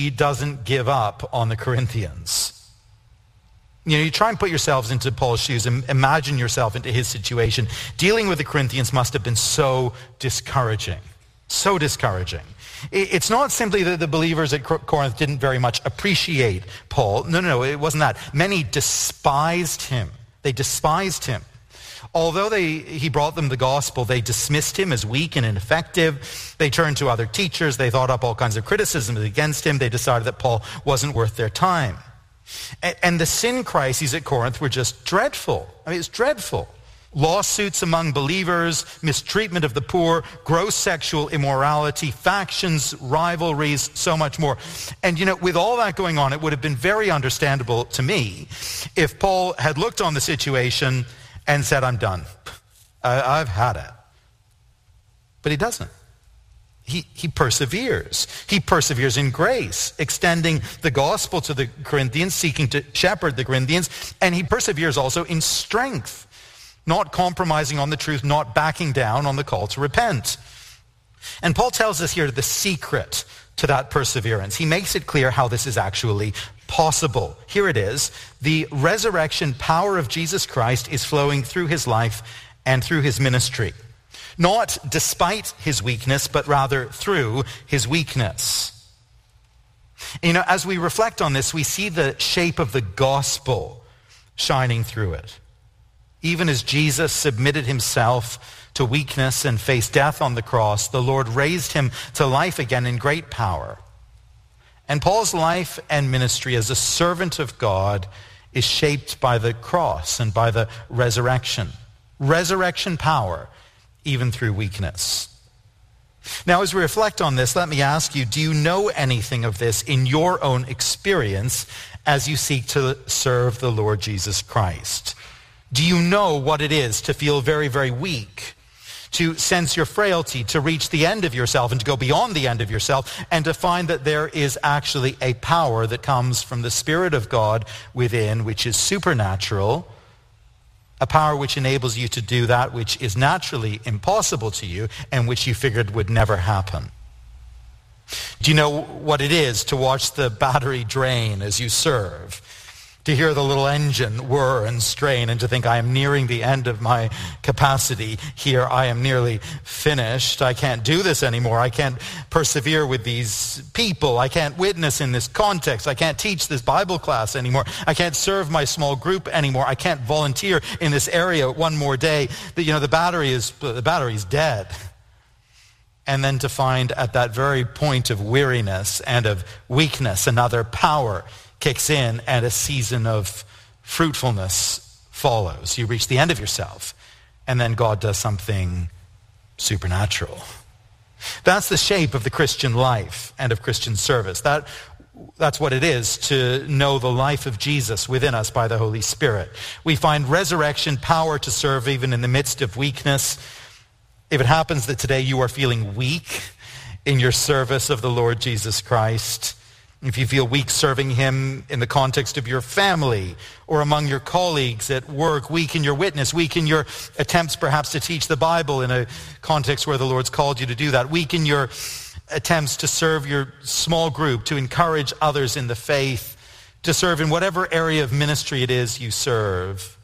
he doesn't give up on the Corinthians. You know, you try and put yourselves into Paul's shoes and imagine yourself into his situation. Dealing with the Corinthians must have been so discouraging. So discouraging. It's not simply that the believers at Corinth didn't very much appreciate Paul. No, it wasn't that. Many despised him. They despised him. Although he brought them the gospel, they dismissed him as weak and ineffective. They turned to other teachers. They thought up all kinds of criticisms against him. They decided that Paul wasn't worth their time. And the sin crises at Corinth were just dreadful. I mean, it's dreadful. Lawsuits among believers, mistreatment of the poor, gross sexual immorality, factions, rivalries, so much more. And, you know, with all that going on, it would have been very understandable to me if Paul had looked on the situation and said, I'm done. I've had it. But he doesn't. He perseveres. He perseveres in grace, extending the gospel to the Corinthians, seeking to shepherd the Corinthians, and he perseveres also in strength, not compromising on the truth, not backing down on the call to repent. And Paul tells us here the secret to that perseverance. He makes it clear how this is actually possible. Here it is. The resurrection power of Jesus Christ is flowing through his life and through his ministry. Not despite his weakness, but rather through his weakness. You know, as we reflect on this, we see the shape of the gospel shining through it. Even as Jesus submitted himself to weakness and faced death on the cross, the Lord raised him to life again in great power. And Paul's life and ministry as a servant of God is shaped by the cross and by the resurrection. Resurrection power, even through weakness. Now, as we reflect on this, let me ask you, do you know anything of this in your own experience as you seek to serve the Lord Jesus Christ? Do you know what it is to feel very, very weak, to sense your frailty, to reach the end of yourself and to go beyond the end of yourself, and to find that there is actually a power that comes from the Spirit of God within, which is supernatural, a power which enables you to do that which is naturally impossible to you and which you figured would never happen? Do you know what it is to watch the battery drain as you serve? To hear the little engine whir and strain and to think, I am nearing the end of my capacity here. I am nearly finished. I can't do this anymore. I can't persevere with these people. I can't witness in this context. I can't teach this Bible class anymore. I can't serve my small group anymore. I can't volunteer in this area one more day. The battery is dead. And then to find at that very point of weariness and of weakness, another power kicks in and a season of fruitfulness follows. You reach the end of yourself and then God does something supernatural. That's the shape of the Christian life and of Christian service. That's what it is to know the life of Jesus within us by the Holy Spirit. We find resurrection power to serve even in the midst of weakness. If it happens that today you are feeling weak in your service of the Lord Jesus Christ, if you feel weak serving him in the context of your family or among your colleagues at work, weak in your witness, weak in your attempts perhaps to teach the Bible in a context where the Lord's called you to do that, weak in your attempts to serve your small group, to encourage others in the faith, to serve in whatever area of ministry it is you serve,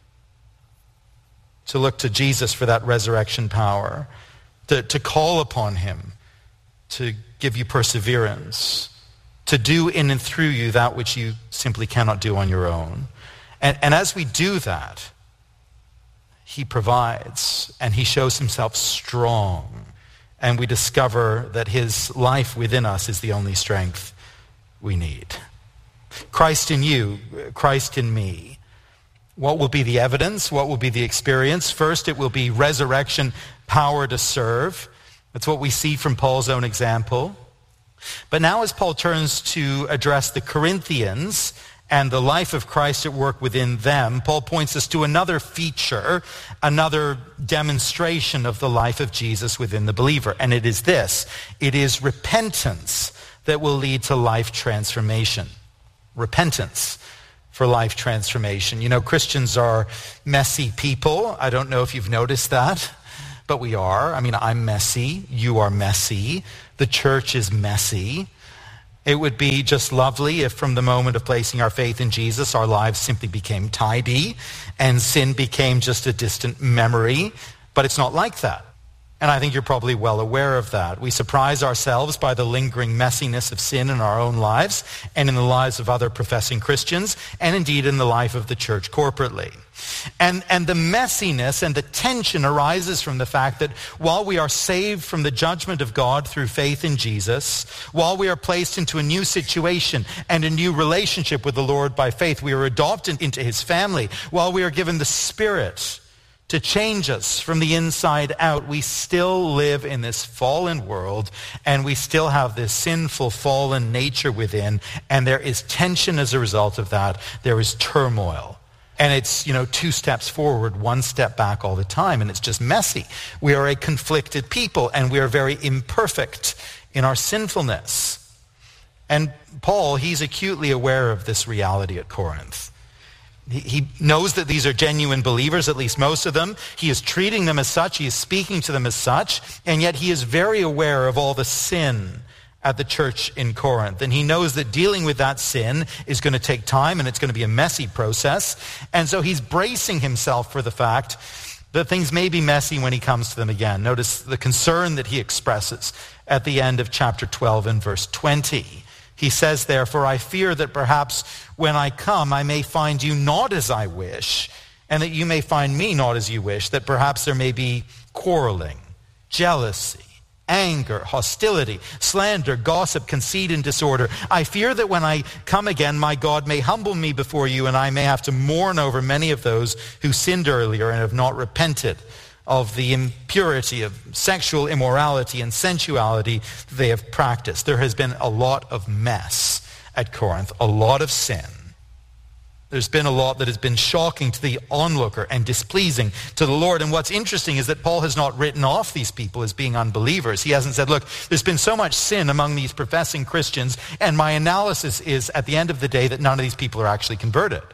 to look to Jesus for that resurrection power, to call upon him to give you perseverance, to do in and through you that which you simply cannot do on your own. And as we do that, he provides and he shows himself strong. And we discover that his life within us is the only strength we need. Christ in you, Christ in me. What will be the evidence? What will be the experience? First, it will be resurrection power to serve. That's what we see from Paul's own example. But now as Paul turns to address the Corinthians and the life of Christ at work within them, Paul points us to another feature, another demonstration of the life of Jesus within the believer. And it is this: it is repentance that will lead to life transformation. Repentance for life transformation. You know, Christians are messy people. I don't know if you've noticed that, but we are. I mean, I'm messy. You are messy. The church is messy. It would be just lovely if from the moment of placing our faith in Jesus, our lives simply became tidy and sin became just a distant memory. But it's not like that. And I think you're probably well aware of that. We surprise ourselves by the lingering messiness of sin in our own lives and in the lives of other professing Christians, and indeed in the life of the church corporately. And the messiness and the tension arises from the fact that while we are saved from the judgment of God through faith in Jesus, while we are placed into a new situation and a new relationship with the Lord by faith, we are adopted into his family, while we are given the Spirit to change us from the inside out, we still live in this fallen world, and we still have this sinful, fallen nature within, and there is tension as a result of that. There is turmoil. And it's, two steps forward, one step back all the time, and it's just messy. We are a conflicted people, and we are very imperfect in our sinfulness. And Paul, he's acutely aware of this reality at Corinth. He knows that these are genuine believers, at least most of them. He is treating them as such. He is speaking to them as such. And yet he is very aware of all the sin at the church in Corinth. And he knows that dealing with that sin is going to take time, and it's going to be a messy process. And so he's bracing himself for the fact that things may be messy when he comes to them again. Notice the concern that he expresses at the end of chapter 12 and verse 20. He says, therefore, I fear that perhaps when I come, I may find you not as I wish, and that you may find me not as you wish, that perhaps there may be quarreling, jealousy, anger, hostility, slander, gossip, conceit, and disorder. I fear that when I come again, my God may humble me before you, and I may have to mourn over many of those who sinned earlier and have not repented of the impurity of sexual immorality and sensuality they have practiced. There has been a lot of mess at Corinth, a lot of sin. There's been a lot that has been shocking to the onlooker and displeasing to the Lord. And what's interesting is that Paul has not written off these people as being unbelievers. He hasn't said, look, there's been so much sin among these professing Christians, and my analysis is at the end of the day that none of these people are actually converted.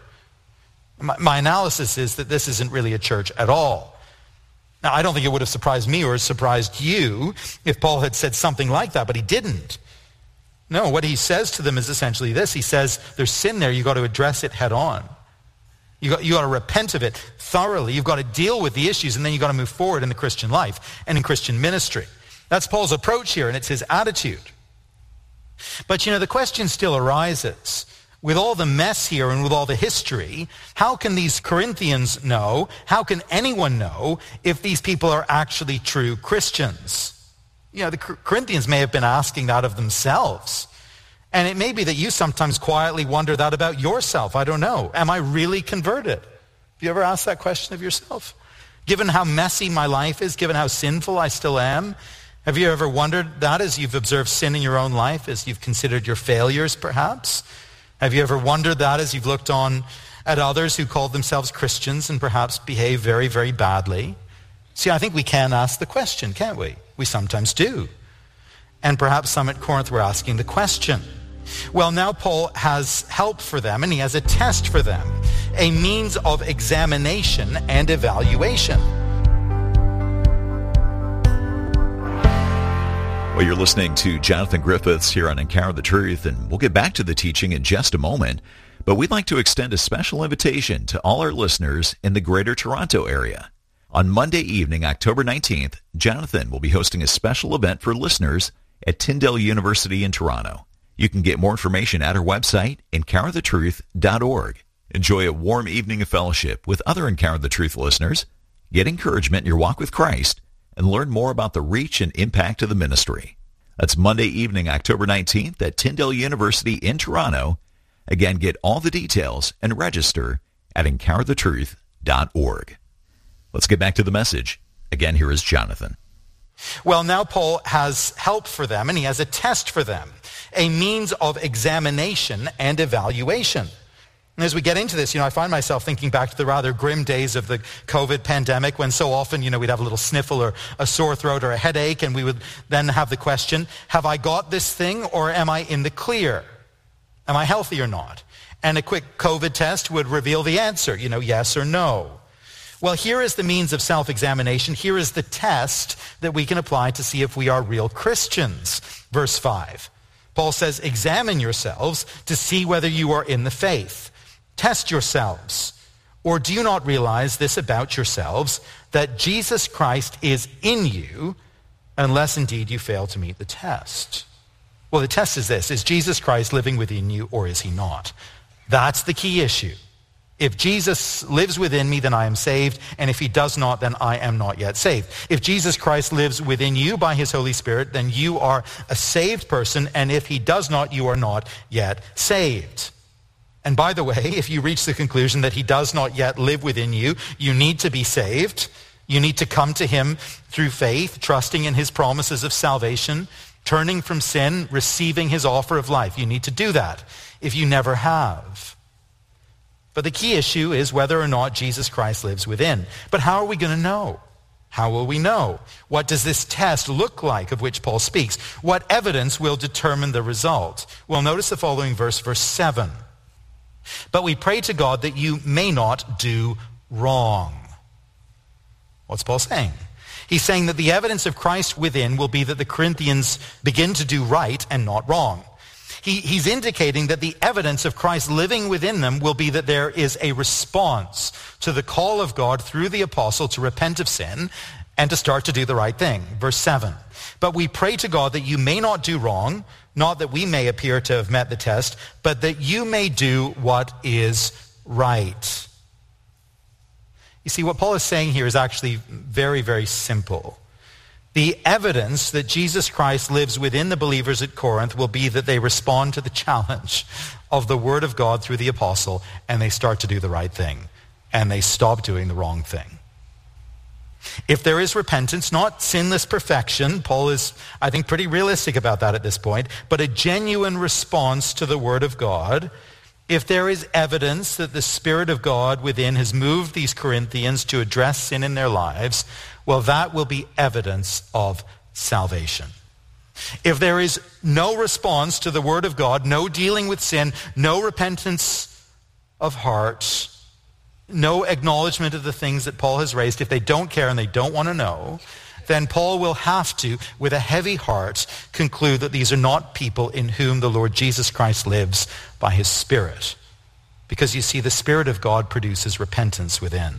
My analysis is that this isn't really a church at all. Now, I don't think it would have surprised me or surprised you if Paul had said something like that, but he didn't. No, what he says to them is essentially this. He says, there's sin there, you've got to address it head on. You got to repent of it thoroughly. You've got to deal with the issues, and then you've got to move forward in the Christian life and in Christian ministry. That's Paul's approach here, and it's his attitude. But, the question still arises. With all the mess here and with all the history, how can these Corinthians know, how can anyone know if these people are actually true Christians? The Corinthians may have been asking that of themselves. And it may be that you sometimes quietly wonder that about yourself. I don't know. Am I really converted? Have you ever asked that question of yourself? Given how messy my life is, given how sinful I still am, have you ever wondered that as you've observed sin in your own life, as you've considered your failures perhaps? Have you ever wondered that as you've looked on at others who call themselves Christians and perhaps behave very, very badly? See, I think we can ask the question, can't we? We sometimes do. And perhaps some at Corinth were asking the question. Well, now Paul has help for them, and he has a test for them, a means of examination and evaluation. Well, you're listening to Jonathan Griffiths here on Encounter the Truth, and we'll get back to the teaching in just a moment. But we'd like to extend a special invitation to all our listeners in the Greater Toronto area. On Monday evening, October 19th, Jonathan will be hosting a special event for listeners at Tyndale University in Toronto. You can get more information at our website, encounterthetruth.org. Enjoy a warm evening of fellowship with other Encounter the Truth listeners, get encouragement in your walk with Christ, and learn more about the reach and impact of the ministry. That's Monday evening, October 19th at Tyndale University in Toronto. Again, get all the details and register at encounterthetruth.org. Let's get back to the message. Again, here is Jonathan. Well, now Paul has help for them, and he has a test for them, a means of examination and evaluation. And as we get into this, I find myself thinking back to the rather grim days of the COVID pandemic when so often, we'd have a little sniffle or a sore throat or a headache, and we would then have the question, have I got this thing or am I in the clear? Am I healthy or not? And a quick COVID test would reveal the answer, yes or no. Well, here is the means of self-examination. Here is the test that we can apply to see if we are real Christians. Verse 5. Paul says, examine yourselves to see whether you are in the faith. Test yourselves. Or do you not realize this about yourselves, that Jesus Christ is in you, unless indeed you fail to meet the test? Well, the test is this: is Jesus Christ living within you, or is he not? That's the key issue. If Jesus lives within me, then I am saved, and if he does not, then I am not yet saved. If Jesus Christ lives within you by his Holy Spirit, then you are a saved person, and if he does not, you are not yet saved. And by the way, if you reach the conclusion that he does not yet live within you, you need to be saved. You need to come to him through faith, trusting in his promises of salvation, turning from sin, receiving his offer of life. You need to do that if you never have. But the key issue is whether or not Jesus Christ lives within. But how are we going to know? How will we know? What does this test look like of which Paul speaks? What evidence will determine the result? Well, notice the following verse 7. But we pray to God that you may not do wrong. What's Paul saying? He's saying that the evidence of Christ within will be that the Corinthians begin to do right and not wrong. He's indicating that the evidence of Christ living within them will be that there is a response to the call of God through the apostle to repent of sin and to start to do the right thing. Verse 7. But we pray to God that you may not do wrong, not that we may appear to have met the test, but that you may do what is right. You see, what Paul is saying here is actually very, very simple. The evidence that Jesus Christ lives within the believers at Corinth will be that they respond to the challenge of the Word of God through the apostle, and they start to do the right thing, and they stop doing the wrong thing. If there is repentance, not sinless perfection, Paul is, I think, pretty realistic about that at this point, but a genuine response to the Word of God, if there is evidence that the Spirit of God within has moved these Corinthians to address sin in their lives, well, that will be evidence of salvation. If there is no response to the Word of God, no dealing with sin, no repentance of heart, no acknowledgement of the things that Paul has raised, if they don't care and they don't want to know, then Paul will have to, with a heavy heart, conclude that these are not people in whom the Lord Jesus Christ lives by his Spirit. Because you see, the Spirit of God produces repentance within.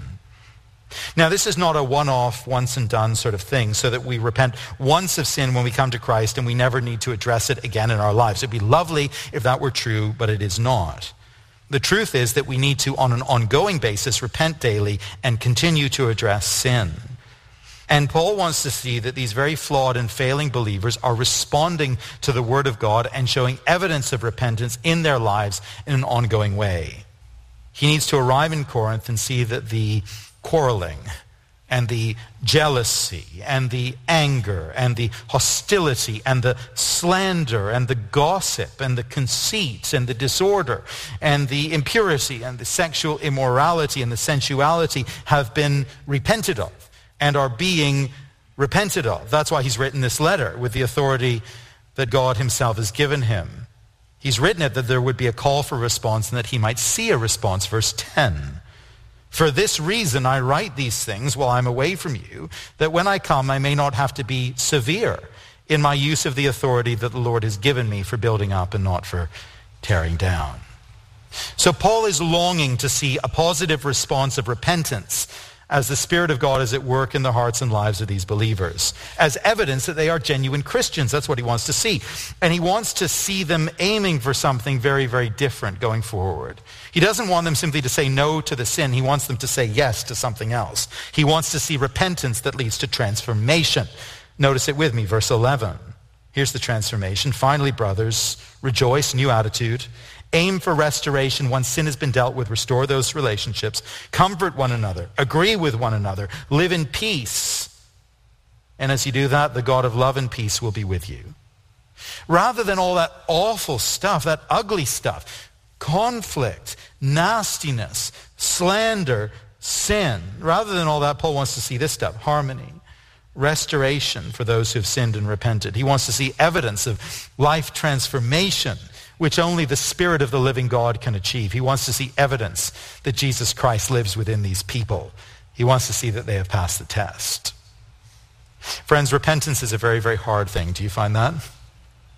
Now, this is not a one-off, once-and-done sort of thing, so that we repent once of sin when we come to Christ and we never need to address it again in our lives. It'd be lovely if that were true, but it is not. The truth is that we need to, on an ongoing basis, repent daily and continue to address sin. And Paul wants to see that these very flawed and failing believers are responding to the Word of God and showing evidence of repentance in their lives in an ongoing way. He needs to arrive in Corinth and see that the quarreling and the jealousy and the anger and the hostility and the slander and the gossip and the conceit and the disorder and the impurity and the sexual immorality and the sensuality have been repented of and are being repented of. That's why he's written this letter with the authority that God himself has given him. He's written it that there would be a call for response and that he might see a response. Verse 10. For this reason I write these things while I'm away from you, that when I come I may not have to be severe in my use of the authority that the Lord has given me for building up and not for tearing down. So Paul is longing to see a positive response of repentance as the Spirit of God is at work in the hearts and lives of these believers, as evidence that they are genuine Christians. That's what he wants to see. And he wants to see them aiming for something very, very different going forward. He doesn't want them simply to say no to the sin. He wants them to say yes to something else. He wants to see repentance that leads to transformation. Notice it with me, verse 11. Here's the transformation. Finally, brothers, rejoice, new attitude. Aim for restoration. Once sin has been dealt with, restore those relationships. Comfort one another. Agree with one another. Live in peace. And as you do that, the God of love and peace will be with you. Rather than all that awful stuff, that ugly stuff, conflict, nastiness, slander, sin, rather than all that, Paul wants to see this stuff: harmony, restoration for those who have sinned and repented. He wants to see evidence of life transformation, which only the Spirit of the living God can achieve. He wants to see evidence that Jesus Christ lives within these people. He wants to see that they have passed the test. Friends, repentance is a very, very hard thing. Do you find that?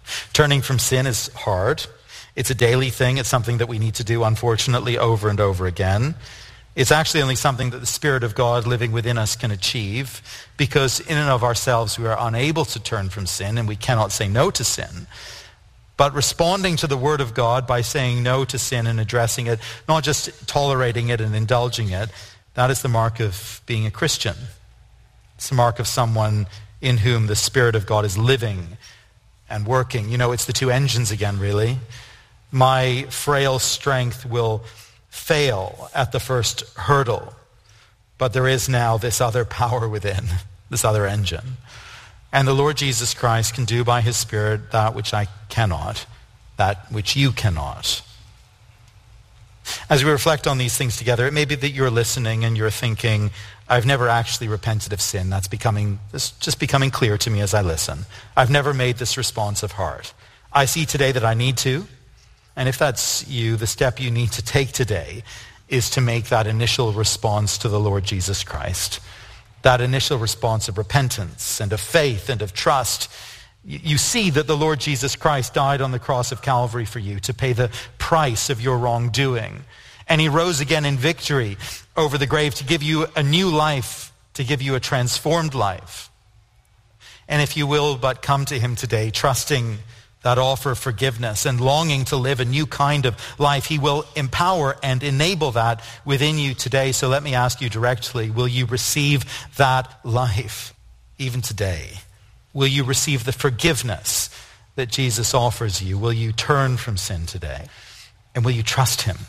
Turning from sin is hard. It's a daily thing. It's something that we need to do, unfortunately, over and over again. It's actually only something that the Spirit of God living within us can achieve, because in and of ourselves we are unable to turn from sin and we cannot say no to sin. But responding to the Word of God by saying no to sin and addressing it, not just tolerating it and indulging it, that is the mark of being a Christian. It's the mark of someone in whom the Spirit of God is living and working. You know, it's the two engines again, really. My frail strength will fail at the first hurdle, but there is now this other power within, this other engine. And the Lord Jesus Christ can do by his Spirit that which I cannot, that which you cannot. As we reflect on these things together, it may be that you're listening and you're thinking, I've never actually repented of sin. That's just becoming clear to me as I listen. I've never made this responsive heart. I see today that I need to. And if that's you, the step you need to take today is to make that initial response to the Lord Jesus Christ. That initial response of repentance and of faith and of trust. You see that the Lord Jesus Christ died on the cross of Calvary for you to pay the price of your wrongdoing. And he rose again in victory over the grave to give you a new life, to give you a transformed life. And if you will but come to him today, trusting that offer of forgiveness and longing to live a new kind of life, he will empower and enable that within you today. So let me ask you directly, will you receive that life even today? Will you receive the forgiveness that Jesus offers you? Will you turn from sin today? And will you trust him?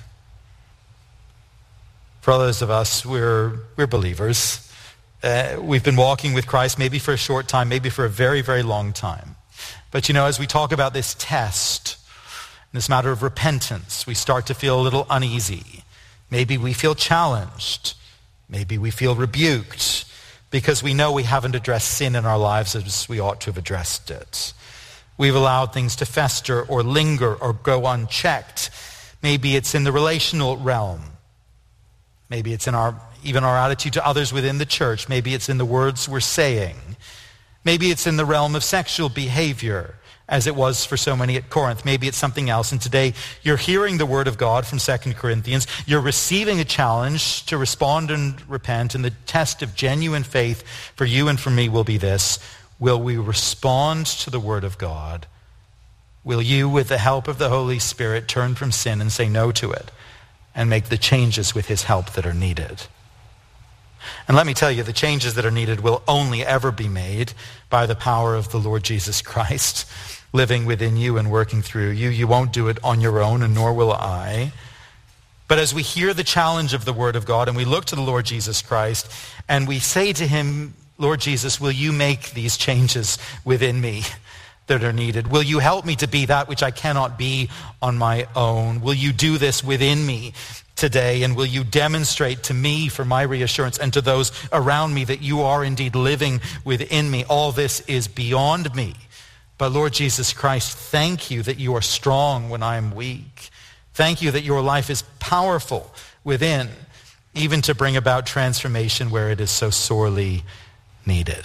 For others of us, we're believers. We've been walking with Christ maybe for a short time, maybe for a very, very long time. But you know, as we talk about this test, this matter of repentance, we start to feel a little uneasy. Maybe we feel challenged. Maybe we feel rebuked because we know we haven't addressed sin in our lives as we ought to have addressed it. We've allowed things to fester or linger or go unchecked. Maybe it's in the relational realm. Maybe it's in even our attitude to others within the church. Maybe it's in the words we're saying. Maybe it's in the realm of sexual behavior, as it was for so many at Corinth. Maybe it's something else. And today you're hearing the word of God from 2 Corinthians. You're receiving a challenge to respond and repent. And the test of genuine faith for you and for me will be this. Will we respond to the word of God? Will you, with the help of the Holy Spirit, turn from sin and say no to it and make the changes with his help that are needed? And let me tell you, the changes that are needed will only ever be made by the power of the Lord Jesus Christ living within you and working through you. You won't do it on your own, and nor will I. But as we hear the challenge of the Word of God and we look to the Lord Jesus Christ and we say to him, Lord Jesus, will you make these changes within me that are needed? Will you help me to be that which I cannot be on my own? Will you do this within me today? And will you demonstrate to me for my reassurance and to those around me that you are indeed living within me? All this is beyond me. But Lord Jesus Christ, thank you that you are strong when I am weak. Thank you that your life is powerful within, even to bring about transformation where it is so sorely needed.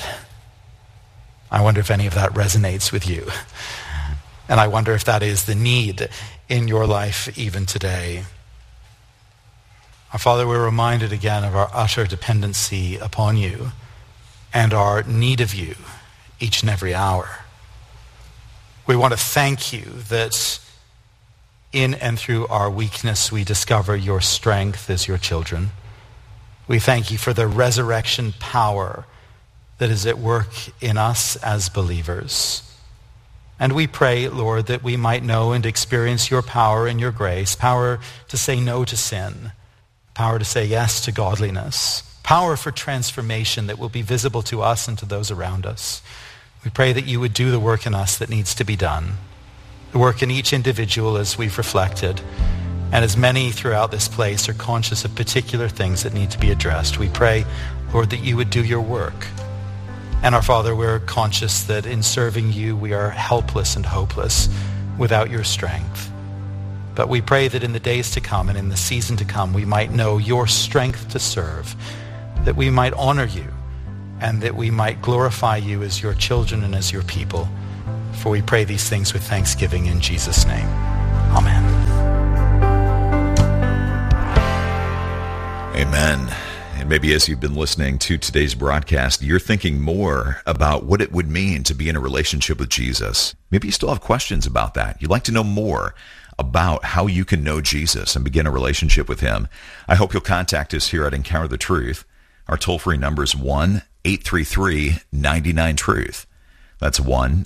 I wonder if any of that resonates with you. And I wonder if that is the need in your life even today. Our Father, we're reminded again of our utter dependency upon you and our need of you each and every hour. We want to thank you that in and through our weakness we discover your strength as your children. We thank you for the resurrection power that is at work in us as believers. And we pray, Lord, that we might know and experience your power and your grace, power to say no to sin, power to say yes to godliness, power for transformation that will be visible to us and to those around us. We pray that you would do the work in us that needs to be done, the work in each individual as we've reflected, and as many throughout this place are conscious of particular things that need to be addressed. We pray, Lord, that you would do your work. And our Father, we're conscious that in serving you, we are helpless and hopeless without your strength. But we pray that in the days to come and in the season to come, we might know your strength to serve, that we might honor you, and that we might glorify you as your children and as your people For we pray these things with thanksgiving in Jesus' name. Amen. Amen. And maybe as you've been listening to today's broadcast, you're thinking more about what it would mean to be in a relationship with Jesus. Maybe you still have questions about that. You'd like to know more about how you can know Jesus and begin a relationship with him. I hope you'll contact us here at Encounter the Truth. Our toll-free number is 1-833-99-TRUTH. That's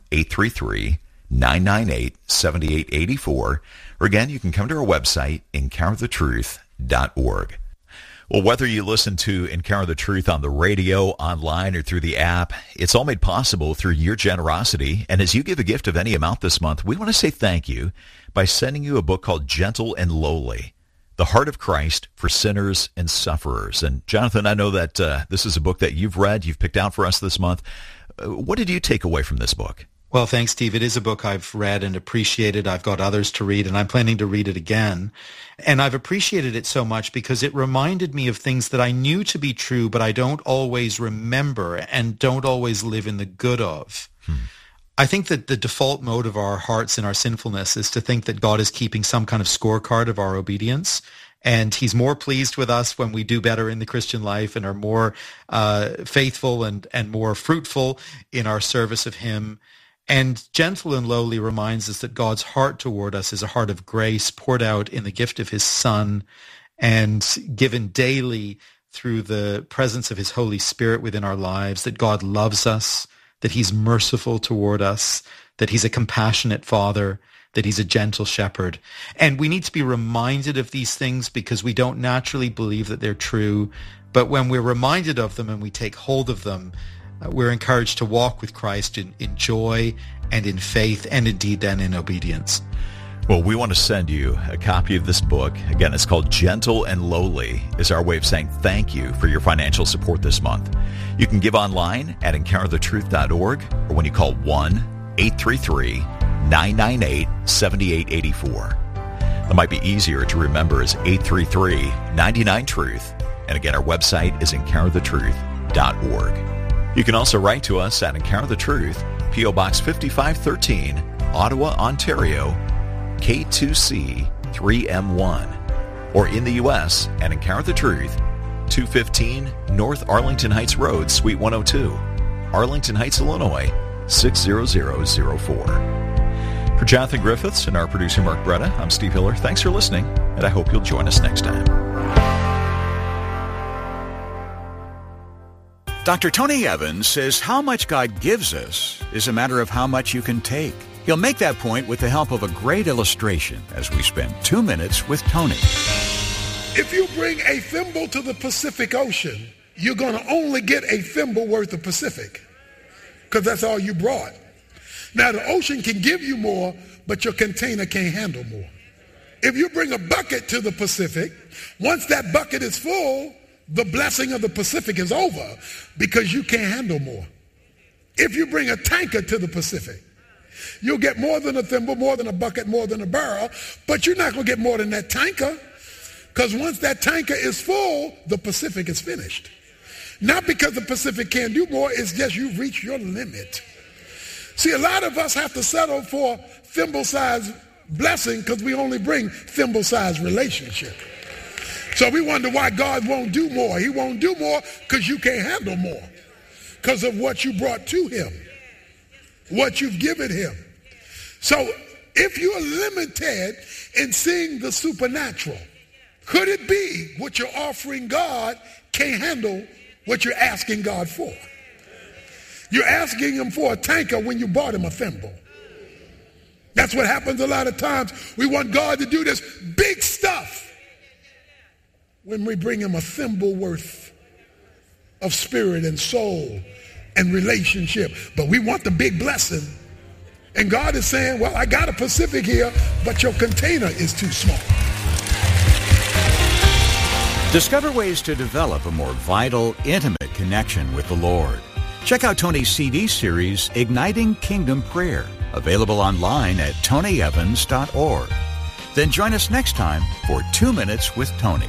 1-833-998-7884. Or again, you can come to our website, encounterthetruth.org. Well, whether you listen to Encounter the Truth on the radio, online, or through the app, it's all made possible through your generosity. And as you give a gift of any amount this month, we want to say thank you by sending you a book called Gentle and Lowly, The Heart of Christ for Sinners and Sufferers. And Jonathan, I know that this is a book that you've read, you've picked out for us this month. What did you take away from this book? Well, thanks, Steve. It is a book I've read and appreciated. I've got others to read, and I'm planning to read it again. And I've appreciated it so much because it reminded me of things that I knew to be true, but I don't always remember and don't always live in the good of. I think that the default mode of our hearts in our sinfulness is to think that God is keeping some kind of scorecard of our obedience. And he's more pleased with us when we do better in the Christian life and are more faithful and more fruitful in our service of him. And Gentle and Lowly reminds us that God's heart toward us is a heart of grace poured out in the gift of his Son and given daily through the presence of his Holy Spirit within our lives, that God loves us, that he's merciful toward us, that he's a compassionate Father, that he's a gentle shepherd. And we need to be reminded of these things because we don't naturally believe that they're true. But when we're reminded of them and we take hold of them, we're encouraged to walk with Christ in joy and in faith and indeed then in obedience. Well, we want to send you a copy of this book. Again, it's called Gentle and Lowly. It's our way of saying thank you for your financial support this month. You can give online at encounterthetruth.org or when you call 1-833-998-7884. That might be easier to remember as 833-99-TRUTH. And again, our website is encounterthetruth.org. You can also write to us at Encounter the Truth, P.O. Box 5513, Ottawa, Ontario, K2C 3M1. Or in the U.S. at Encounter the Truth, 215 North Arlington Heights Road, Suite 102, Arlington Heights, Illinois, 60004. For Jonathan Griffiths and our producer Mark Bretta, I'm Steve Hiller. Thanks for listening, and I hope you'll join us next time. Dr. Tony Evans says how much God gives us is a matter of how much you can take. He'll make that point with the help of a great illustration as we spend 2 minutes with Tony. If you bring a thimble to the Pacific Ocean, you're going to only get a thimble worth of Pacific because that's all you brought. Now, the ocean can give you more, but your container can't handle more. If you bring a bucket to the Pacific, once that bucket is full, the blessing of the Pacific is over because you can't handle more. If you bring a tanker to the Pacific, you'll get more than a thimble, more than a bucket, more than a barrel, but you're not going to get more than that tanker because once that tanker is full, the Pacific is finished. Not because the Pacific can't do more, it's just you've reached your limit. See, a lot of us have to settle for thimble-sized blessing because we only bring thimble-sized relationship. So we wonder why God won't do more. He won't do more because you can't handle more because of what you brought to him, what you've given him. So if you're limited in seeing the supernatural, could it be what you're offering God can't handle what you're asking God for? You're asking him for a tanker when you bought him a thimble. That's what happens a lot of times. We want God to do this big stuff when we bring him a thimble worth of spirit and soul and relationship. But we want the big blessing. And God is saying, well, I got a Pacific here, but your container is too small. Discover ways to develop a more vital, intimate connection with the Lord. Check out Tony's CD series, Igniting Kingdom Prayer, available online at tonyevans.org. Then join us next time for 2 Minutes with Tony.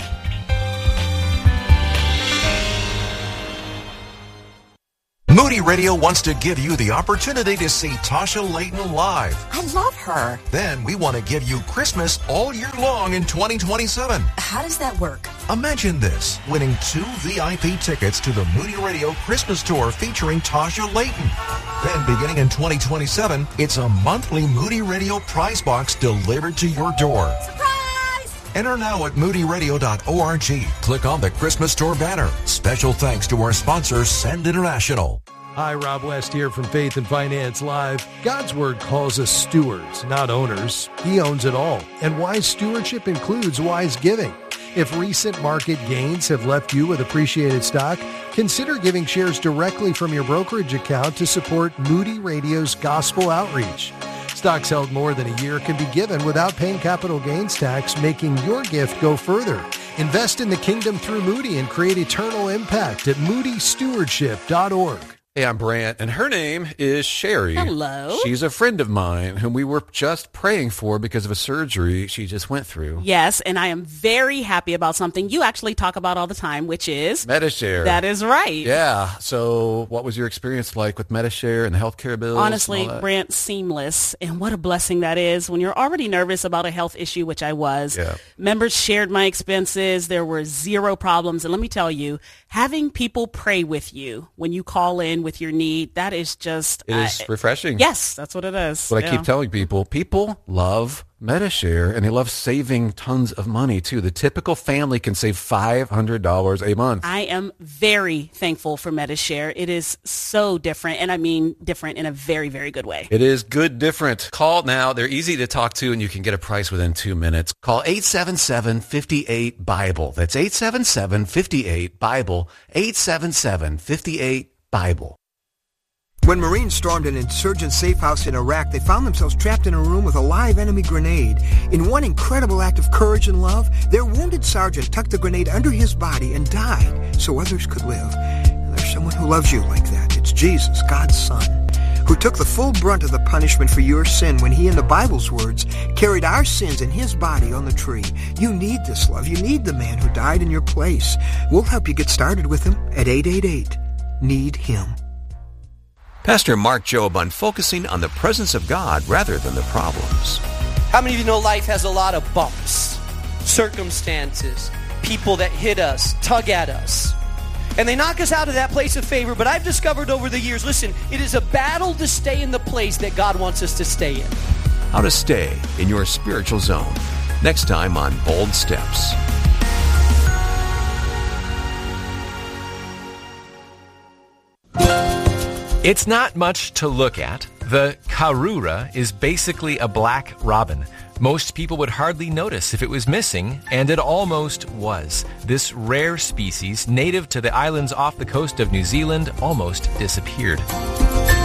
Moody Radio wants to give you the opportunity to see Tasha Layton live. I love her. Then we want to give you Christmas all year long in 2027. How does that work? Imagine this, winning 2 VIP tickets to the Moody Radio Christmas Tour featuring Tasha Layton. Then beginning in 2027, it's a monthly Moody Radio prize box delivered to your door. Surprise! Enter now at moodyradio.org. Click on the Christmas Tour banner. Special thanks to our sponsor, Send International. Hi, Rob West here from Faith and Finance Live. God's Word calls us stewards, not owners. He owns it all. And wise stewardship includes wise giving. If recent market gains have left you with appreciated stock, consider giving shares directly from your brokerage account to support Moody Radio's gospel outreach. Stocks held more than a year can be given without paying capital gains tax, making your gift go further. Invest in the kingdom through Moody and create eternal impact at moodystewardship.org. Hey, I'm Brant, and her name is Sherry. Hello. She's a friend of mine whom we were just praying for because of a surgery she just went through. Yes, and I am very happy about something you actually talk about all the time, which is Medi-Share. That is right. Yeah. So what was your experience like with Medi-Share and the healthcare bills? Honestly, Brant, seamless. And what a blessing that is when you're already nervous about a health issue, which I was. Yeah. Members shared my expenses. There were zero problems. And let me tell you, having people pray with you when you call in with your need, that is just... It is refreshing. Yes, that's what it is. What I keep telling people love Medi-Share, and they love saving tons of money, too. The typical family can save $500 a month. I am very thankful for Medi-Share. It is so different, and I mean different in a very, very good way. It is good different. Call now. They're easy to talk to, and you can get a price within 2 minutes. Call 877-58-BIBLE. That's 877-58-BIBLE. 877-58-BIBLE. When Marines stormed an insurgent safe house in Iraq, they found themselves trapped in a room with a live enemy grenade. In one incredible act of courage and love, their wounded sergeant tucked the grenade under his body and died so others could live. And there's someone who loves you like that. It's Jesus, God's Son, who took the full brunt of the punishment for your sin when he, in the Bible's words, carried our sins in his body on the tree. You need this love. You need the man who died in your place. We'll help you get started with him at 888-NEED-HIM. Pastor Mark Jobe on focusing on the presence of God rather than the problems. How many of you know life has a lot of bumps, circumstances, people that hit us, tug at us, and they knock us out of that place of favor? But I've discovered over the years, listen, it is a battle to stay in the place that God wants us to stay in. How to stay in your spiritual zone. Next time on Bold Steps. It's not much to look at. The Karura is basically a black robin. Most people would hardly notice if it was missing, and it almost was. This rare species, native to the islands off the coast of New Zealand, almost disappeared.